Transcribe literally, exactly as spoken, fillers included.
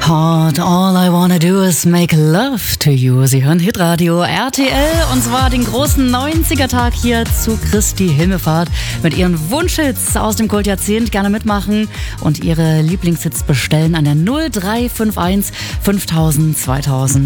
Heart, all I wanna do is make love to you. Sie hören Hitradio R T L und zwar den großen neunziger-Tag hier zu Christi Himmelfahrt mit ihren Wunschhits aus dem Kultjahrzehnt. Gerne mitmachen und ihre Lieblingshits bestellen an der null drei fünf eins fünftausend zweitausend.